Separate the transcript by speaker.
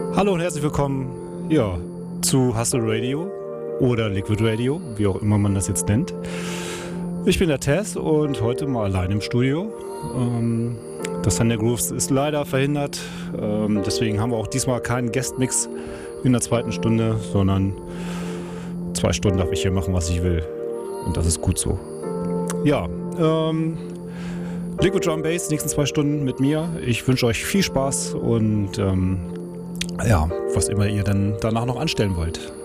Speaker 1: Hallo und herzlich willkommen zu Hustle Radio oder Liquid Radio, wie auch immer man das jetzt nennt. Ich bin der Tess und heute mal allein im Studio. Das Thunder Grooves ist leider verhindert, deswegen haben wir auch diesmal keinen Guest-Mix in der zweiten Stunde, sondern 2 Stunden darf ich hier machen, was ich will. Und das ist gut so. Ja, Liquid Drum Bass, die nächsten 2 Stunden mit mir. Ich wünsche euch viel Spaß und was immer ihr dann danach noch anstellen wollt.